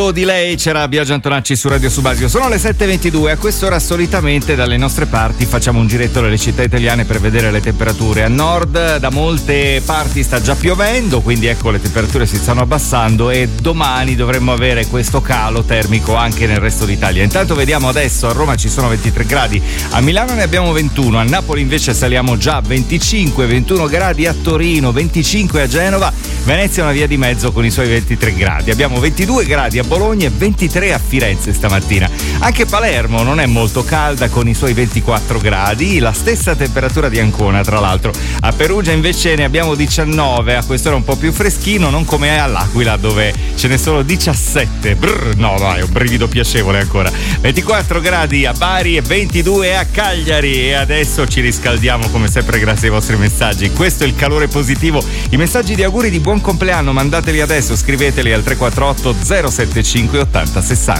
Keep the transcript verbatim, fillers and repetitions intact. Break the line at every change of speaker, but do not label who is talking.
Di lei c'era Biagio Antonacci su Radio Subasio. Sono le sette e ventidue. A quest'ora solitamente dalle nostre parti facciamo un giretto nelle città italiane per vedere le temperature. A nord da molte parti sta già piovendo, quindi ecco le temperature si stanno abbassando e domani dovremmo avere questo calo termico anche nel resto d'Italia. Intanto vediamo adesso: a Roma ci sono ventitré gradi, a Milano ne abbiamo ventuno, a Napoli invece saliamo già a venticinque, ventuno gradi a Torino, venticinque a Genova, Venezia è una via di mezzo con i suoi ventitré gradi, abbiamo ventidue gradi a Bologna e ventitré a Firenze stamattina. Anche Palermo non è molto calda con i suoi ventiquattro gradi, la stessa temperatura di Ancona tra l'altro. A Perugia invece ne abbiamo diciannove, a quest'ora un po' più freschino, non come all'Aquila dove ce ne sono diciassette. Brr, no dai, un brivido piacevole ancora. ventiquattro gradi a Bari e ventidue a Cagliari. E adesso ci riscaldiamo come sempre grazie ai vostri messaggi. Questo è il calore positivo. I messaggi di auguri di buon compleanno mandateli adesso, scriveteli al tre quattro otto zero sette cinque ottanta sessanta.